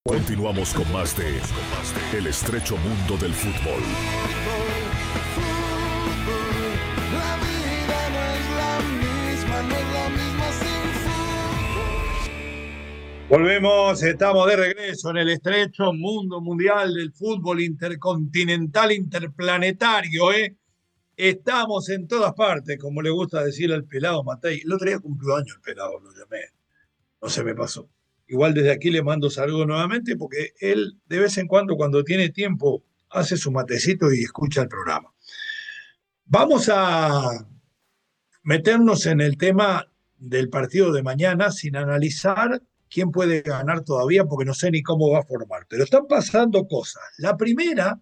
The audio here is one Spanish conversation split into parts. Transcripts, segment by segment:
Continuamos con más de El estrecho mundo del fútbol. La vida no es la misma sin fútbol. Volvemos, estamos de regreso en el estrecho mundo mundial del fútbol intercontinental, interplanetario, Estamos en todas partes, como le gusta decir al pelado Matei. El otro día cumplió años el pelado, lo llamé. No se me pasó. Igual desde aquí le mando saludos nuevamente porque él de vez en cuando tiene tiempo, hace su matecito y escucha el programa. Vamos a meternos en el tema del partido de mañana sin analizar quién puede ganar todavía porque no sé ni cómo va a formar. Pero están pasando cosas. La primera,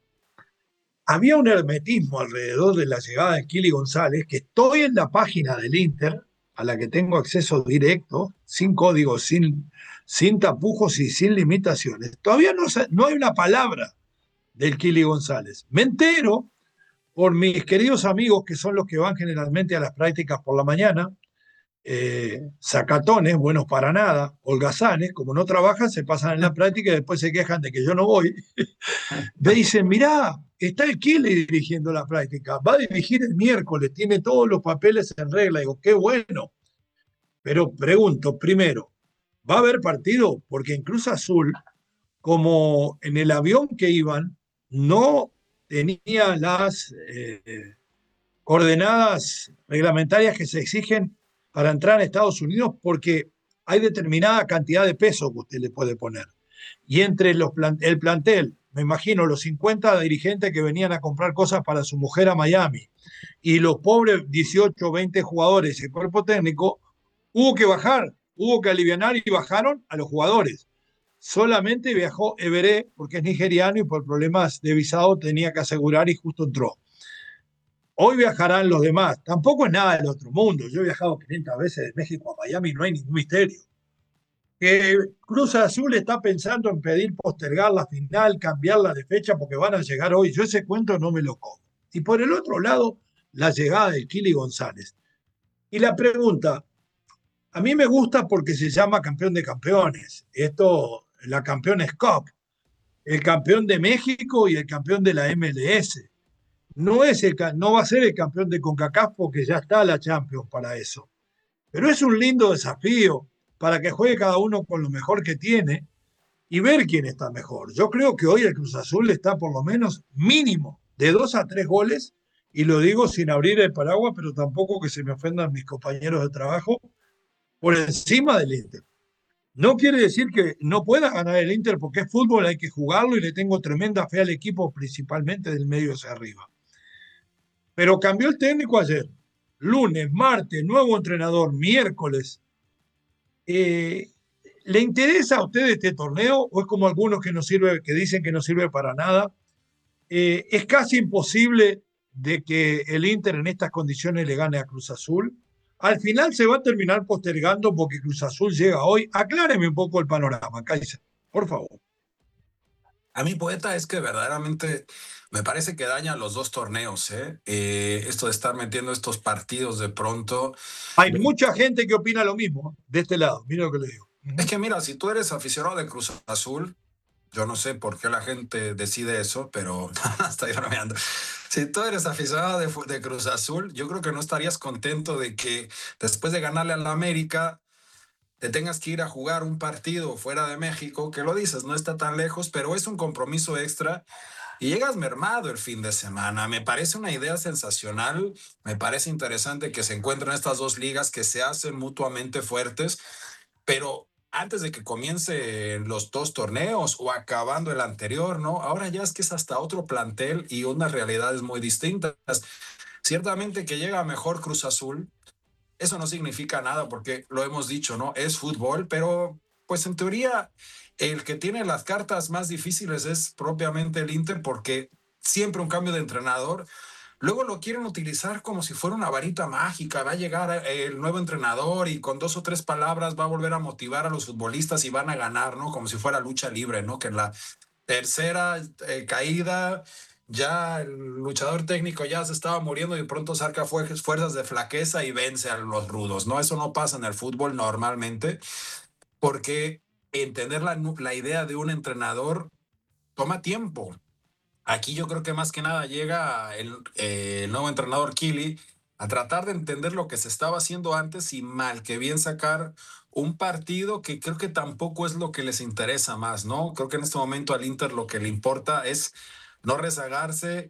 había un hermetismo alrededor de la llegada de Kili González, que estoy en la página del Inter, a la que tengo acceso directo, sin códigos, sin tapujos y sin limitaciones. Todavía no hay una palabra del Kili González. Me entero por mis queridos amigos que son los que van generalmente a las prácticas por la mañana, sacatones, buenos para nada, holgazanes, como no trabajan, se pasan en la práctica y después se quejan de que yo no voy. Me dicen, mirá, está el Kili dirigiendo la práctica, va a dirigir el miércoles, tiene todos los papeles en regla. Digo, qué bueno. Pero pregunto, primero, ¿va a haber partido? Porque en Cruz Azul, como en el avión que iban, no tenía las coordenadas reglamentarias que se exigen para entrar a Estados Unidos porque hay determinada cantidad de peso que usted le puede poner. Y entre el plantel, me imagino los 50 dirigentes que venían a comprar cosas para su mujer a Miami y los pobres 18, 20 jugadores y el cuerpo técnico, hubo que bajar, hubo que alivianar y bajaron a los jugadores. Solamente viajó Everé porque es nigeriano y por problemas de visado tenía que asegurar y justo entró. Hoy viajarán los demás. Tampoco es nada del otro mundo. Yo he viajado 500 veces de México a Miami, no hay ningún misterio. Que Cruz Azul está pensando en pedir postergar la final, cambiarla de fecha porque van a llegar hoy. Yo ese cuento no me lo como. Y por el otro lado, la llegada de Kili González. Y la pregunta, a mí me gusta porque se llama campeón de campeones. Esto, la Campeones Cup, el campeón de México y el campeón de la MLS. No va a ser el campeón de CONCACAF porque ya está la Champions para eso. Pero es un lindo desafío para que juegue cada uno con lo mejor que tiene y ver quién está mejor. Yo creo que hoy el Cruz Azul está por lo menos mínimo de 2 a 3 goles, y lo digo sin abrir el paraguas, pero tampoco que se me ofendan mis compañeros de trabajo, por encima del Inter. No quiere decir que no pueda ganar el Inter porque es fútbol, hay que jugarlo y le tengo tremenda fe al equipo, principalmente del medio hacia arriba. Pero cambió el técnico ayer, lunes, martes, nuevo entrenador, miércoles. ¿Le interesa a usted este torneo o es como algunos que dicen que no sirve para nada? Es casi imposible de que el Inter en estas condiciones le gane a Cruz Azul. Al final se va a terminar postergando porque Cruz Azul llega hoy. Acláreme un poco el panorama, Kaiser, por favor. A mí, poeta, es que verdaderamente me parece que daña los dos torneos, esto de estar metiendo estos partidos de pronto. Hay mucha gente que opina lo mismo de este lado, mira lo que le digo. Es que mira, si tú eres aficionado de Cruz Azul, yo no sé por qué la gente decide eso, pero estoy bromeando. Si tú eres aficionado de Cruz Azul, yo creo que no estarías contento de que después de ganarle a la América te tengas que ir a jugar un partido fuera de México, que lo dices, no está tan lejos, pero es un compromiso extra y llegas mermado el fin de semana. Me parece una idea sensacional, me parece interesante que se encuentren estas dos ligas que se hacen mutuamente fuertes, pero antes de que comiencen los dos torneos o acabando el anterior, ¿no? Ahora ya es que es hasta otro plantel y unas realidades muy distintas. Ciertamente que llega mejor Cruz Azul, eso no significa nada porque lo hemos dicho, ¿no? Es fútbol, pero pues en teoría el que tiene las cartas más difíciles es propiamente el Inter porque siempre un cambio de entrenador, luego lo quieren utilizar como si fuera una varita mágica, va a llegar el nuevo entrenador y con 2 o 3 palabras va a volver a motivar a los futbolistas y van a ganar, ¿no? Como si fuera lucha libre, ¿no? Que en la tercera caída ya el luchador técnico ya se estaba muriendo y de pronto saca fuerzas de flaqueza y vence a los rudos, ¿no? Eso no pasa en el fútbol normalmente porque entender la idea de un entrenador toma tiempo. Aquí yo creo que más que nada llega el nuevo entrenador Kili a tratar de entender lo que se estaba haciendo antes y mal que bien sacar un partido que creo que tampoco es lo que les interesa más, ¿no? Creo que en este momento al Inter lo que le importa es no rezagarse,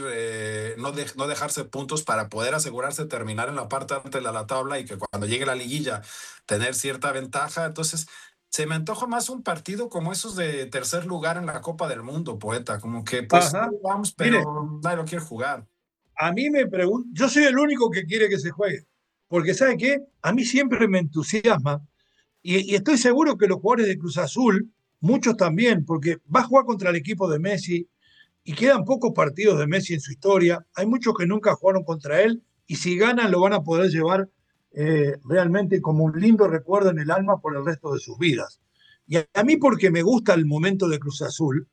no dejarse puntos para poder asegurarse terminar en la parte alta de la tabla y que cuando llegue la liguilla tener cierta ventaja. Entonces, se me antoja más un partido como esos de tercer lugar en la Copa del Mundo, poeta, como que pues Ajá. vamos, Mire, pero nadie lo quiere jugar. a mí me pregunto, yo soy el único que quiere que se juegue, porque ¿sabe qué? A mí siempre me entusiasma y estoy seguro que los jugadores de Cruz Azul, muchos también, porque va a jugar contra el equipo de Messi y quedan pocos partidos de Messi en su historia, hay muchos que nunca jugaron contra él y si ganan lo van a poder llevar realmente como un lindo recuerdo en el alma por el resto de sus vidas. Y a mí porque me gusta el momento de Cruz Azul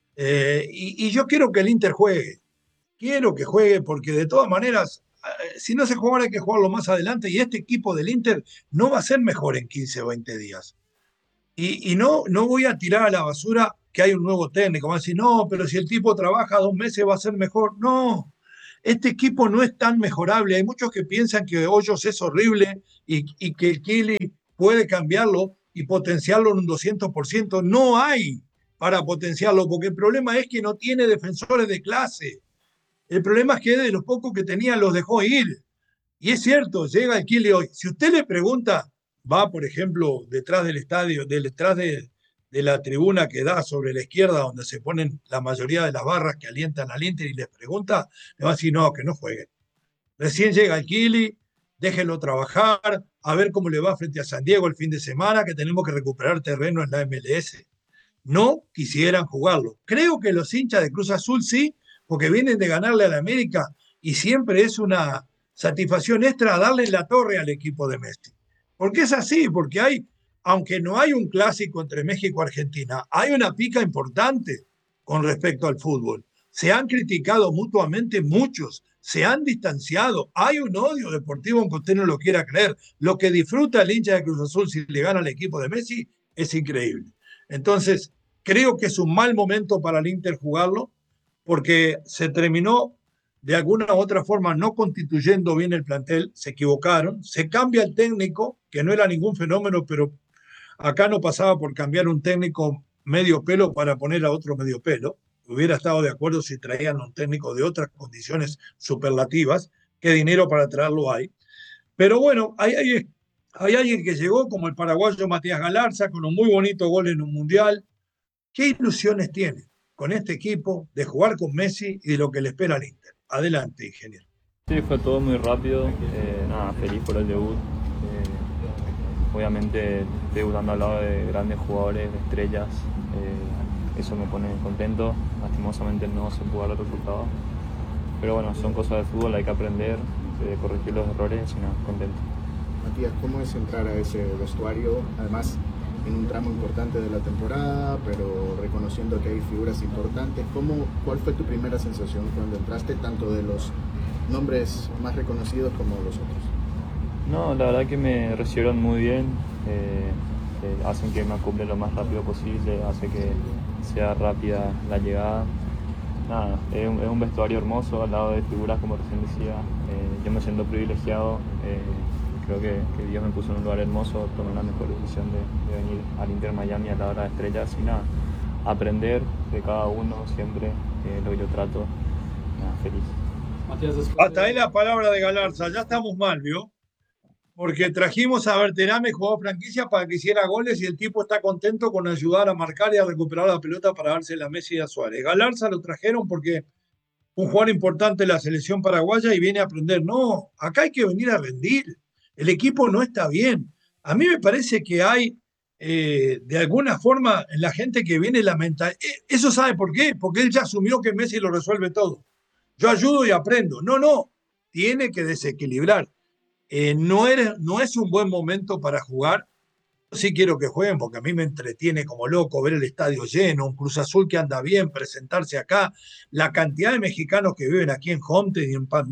y yo quiero que el Inter juegue. Quiero que juegue porque de todas maneras, si no se juega hay que jugarlo más adelante y este equipo del Inter no va a ser mejor en 15 o 20 días. Y no voy a tirar a la basura que hay un nuevo técnico. Van a decir, no, pero si el tipo trabaja 2 meses va a ser mejor. No, este equipo no es tan mejorable. Hay muchos que piensan que Hoyos es horrible y que el Kili puede cambiarlo y potenciarlo en un 200%. No hay para potenciarlo, porque el problema es que no tiene defensores de clase. El problema es que de los pocos que tenía los dejó ir. Y es cierto, llega el Kili hoy. Si usted le pregunta, va, por ejemplo, detrás del estadio, detrás de la tribuna que da sobre la izquierda, donde se ponen la mayoría de las barras que alientan al Inter y les pregunta, le va a decir, no, que no juegue. Recién llega el Kili, déjenlo trabajar, a ver cómo le va frente a San Diego el fin de semana, que tenemos que recuperar terreno en la MLS. No quisieran jugarlo. Creo que los hinchas de Cruz Azul sí, porque vienen de ganarle a la América y siempre es una satisfacción extra darle la torre al equipo de Messi. Porque es así, porque hay, aunque no hay un clásico entre México y Argentina, hay una pica importante con respecto al fútbol. Se han criticado mutuamente muchos, se han distanciado, hay un odio deportivo aunque usted no lo quiera creer. Lo que disfruta el hincha de Cruz Azul si le gana al equipo de Messi es increíble. Entonces, creo que es un mal momento para el Inter jugarlo, porque se terminó de alguna u otra forma no constituyendo bien el plantel, se equivocaron, se cambia el técnico, que no era ningún fenómeno, pero acá no pasaba por cambiar un técnico medio pelo para poner a otro medio pelo. Hubiera estado de acuerdo si traían un técnico de otras condiciones superlativas, qué dinero para traerlo hay. Pero bueno, hay alguien que llegó como el paraguayo Matías Galarza con un muy bonito gol en un mundial. ¿Qué ilusiones tiene con este equipo de jugar con Messi y de lo que le espera al Inter? Adelante, ingeniero. Sí, fue todo muy rápido, nada, feliz por el debut. Obviamente debutando al lado de grandes jugadores, de estrellas, eso me pone contento. Lastimosamente no se pudo dar el resultado, pero bueno, son cosas de fútbol, hay que aprender, corregir los errores y nada, contento. Matías, ¿cómo es entrar a ese vestuario? Además, en un tramo importante de la temporada, pero reconociendo que hay figuras importantes. ¿Cuál fue tu primera sensación cuando entraste, tanto de los nombres más reconocidos como los otros? No, la verdad que me recibieron muy bien, hacen que me acople lo más rápido posible, hace que sea rápida la llegada. Nada, es un vestuario hermoso al lado de figuras como recién decía. Yo me siento privilegiado, creo que Dios me puso en un lugar hermoso, tomé la mejor decisión de venir al Inter Miami a la hora de estrellas y nada, aprender de cada uno siempre, lo que yo trato, nada, feliz. Hasta ahí la palabra de Galarza, ya estamos mal, ¿vio? Porque trajimos a Berterame, jugador franquicia, para que hiciera goles y el tipo está contento con ayudar a marcar y a recuperar la pelota para dársela a Messi y a Suárez. Galarza lo trajeron porque un jugador importante de la selección paraguaya y viene a aprender. No, acá hay que venir a rendir. El equipo no está bien. A mí me parece que hay, de alguna forma, en la gente que viene la mentalidad. ¿Eso sabe por qué? Porque él ya asumió que Messi lo resuelve todo. Yo ayudo y aprendo. No, tiene que desequilibrar. No es un buen momento para jugar. Yo sí quiero que jueguen porque a mí me entretiene como loco ver el estadio lleno, un Cruz Azul que anda bien, presentarse acá. La cantidad de mexicanos que viven aquí en Homestead y en Palm Beach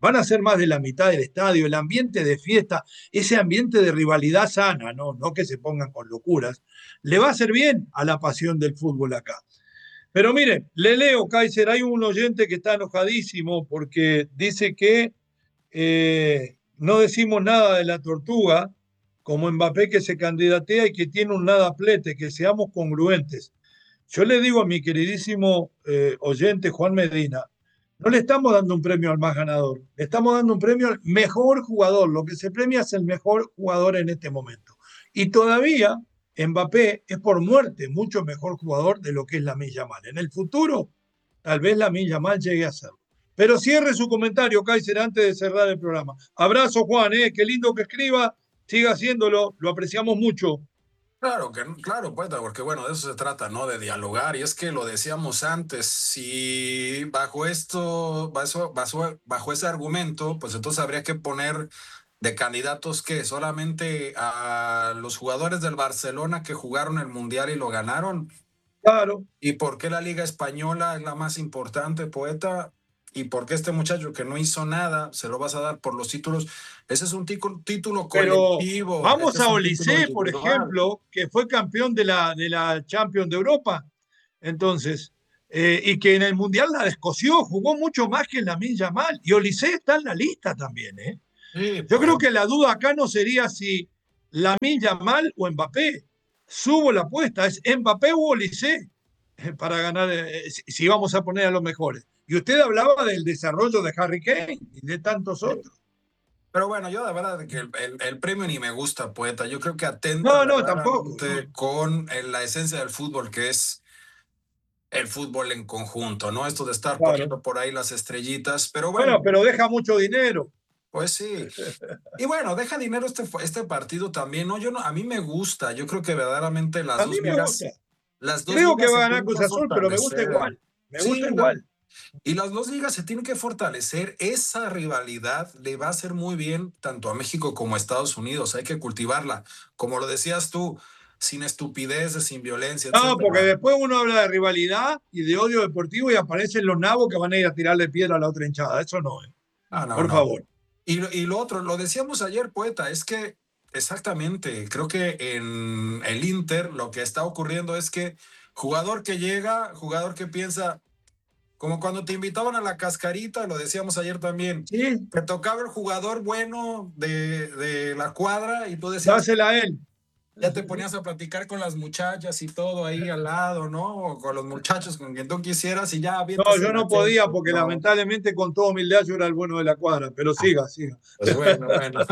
van a ser más de la mitad del estadio, el ambiente de fiesta, ese ambiente de rivalidad sana, no que se pongan con locuras, le va a hacer bien a la pasión del fútbol acá. Pero mire, le leo, Kaiser, hay un oyente que está enojadísimo porque dice que no decimos nada de la Tortuga, como Mbappé que se candidatea y que tiene un nada plete, que seamos congruentes. Yo le digo a mi queridísimo oyente Juan Medina, no le estamos dando un premio al más ganador, le estamos dando un premio al mejor jugador. Lo que se premia es el mejor jugador en este momento. Y todavía Mbappé es por muerte mucho mejor jugador de lo que es Lamine Yamal. En el futuro, tal vez Lamine Yamal llegue a serlo. Pero cierre su comentario, Kaiser, antes de cerrar el programa. Abrazo, Juan, qué lindo que escriba, siga haciéndolo, lo apreciamos mucho. Claro, pues, porque bueno, de eso se trata, ¿no? De dialogar. Y es que lo decíamos antes, si bajo ese argumento, pues entonces habría que poner de candidatos que solamente a los jugadores del Barcelona que jugaron el Mundial y lo ganaron. Claro. ¿Y por qué la Liga Española es la más importante, poeta? ¿Y por qué este muchacho que no hizo nada se lo vas a dar por los títulos? Ese es un título colectivo. Pero vamos a Olise, por ejemplo, que fue campeón de la Champions de Europa. Entonces, y que en el Mundial la descosió, jugó mucho más que Lamine Yamal. Y Olise está en la lista también, ¿eh? Sí, yo creo que la duda acá no sería si Lamine Yamal o Mbappé. Subo la apuesta, es Mbappé o Olise para ganar, si vamos a poner a los mejores. Y usted hablaba del desarrollo de Harry Kane y de tantos otros. Pero bueno, yo de verdad que el premio ni me gusta, poeta. Yo creo que atenta tampoco con la esencia del fútbol, que es el fútbol en conjunto, ¿no? Esto de estar poniendo por ahí las estrellitas, pero bueno. Pero deja mucho dinero. Pues sí. Y bueno, deja dinero este partido también, ¿no? A mí me gusta. Yo creo que verdaderamente las dos ligas. Creo que va a ganar Cruz Azul, pero me gusta igual. Me gusta igual. Y las dos ligas se tienen que fortalecer. Esa rivalidad le va a hacer muy bien tanto a México como a Estados Unidos. Hay que cultivarla. Como lo decías tú, sin estupideces, sin violencia, etcétera. Porque después uno habla de rivalidad y de odio deportivo y aparecen los nabos que van a ir a tirarle piedra a la otra hinchada. Eso no, por favor. Y lo otro, lo decíamos ayer, poeta, es que exactamente, creo que en el Inter lo que está ocurriendo es que jugador que llega, jugador que piensa, como cuando te invitaban a la cascarita, lo decíamos ayer también, sí. Te tocaba el jugador bueno de la cuadra y tú decías, dásela a él. Ya te ponías a platicar con las muchachas y todo ahí al lado, ¿no? O con los muchachos con quien tú quisieras y ya. No, yo no podía porque lamentablemente con toda humildad yo era el bueno de la cuadra, pero siga. Pues bueno.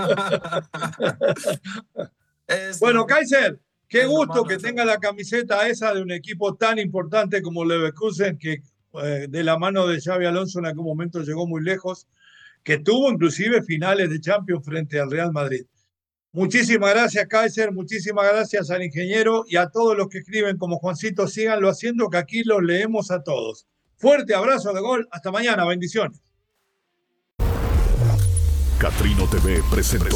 Bueno, Kaiser, qué gusto que tenga la camiseta esa de un equipo tan importante como Leverkusen, que de la mano de Xabi Alonso en algún momento llegó muy lejos, que tuvo inclusive finales de Champions frente al Real Madrid. Muchísimas gracias, Kaiser, muchísimas gracias al ingeniero y a todos los que escriben como Juancito, síganlo haciendo que aquí los leemos a todos. Fuerte abrazo de gol, hasta mañana, bendiciones. Catrino TV presentó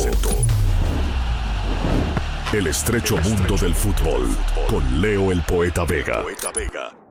El estrecho mundo del fútbol con Leo el Poeta Vega.